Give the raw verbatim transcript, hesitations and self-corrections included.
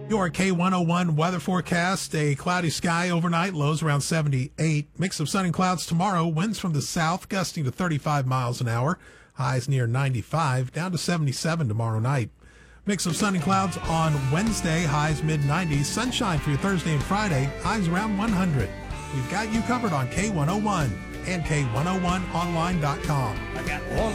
Your K one oh one weather forecast, a cloudy sky overnight, lows around seventy-eight. Mix of sun and clouds tomorrow, winds from the south gusting to thirty-five miles an hour, highs near ninety-five, down to seventy-seven tomorrow night. Mix of sun and clouds on Wednesday, highs mid nineties, sunshine for your Thursday and Friday, highs around one hundred. We've got you covered on K one oh one and K one oh one online dot com. I got one